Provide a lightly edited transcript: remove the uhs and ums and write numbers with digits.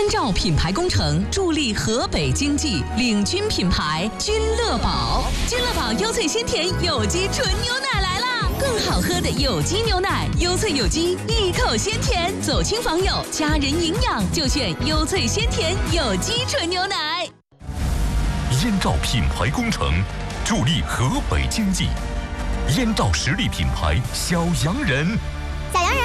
照品牌工程助力河北经济，领军品牌君乐宝。君乐宝优萃鲜甜有机纯牛奶来啦！更好喝的有机牛奶，优萃有机，一口鲜甜，走亲访友，家人营养就选优萃鲜甜有机纯牛奶。 燕赵品牌工程助力河北经济，燕赵实力品牌小洋人。 小洋人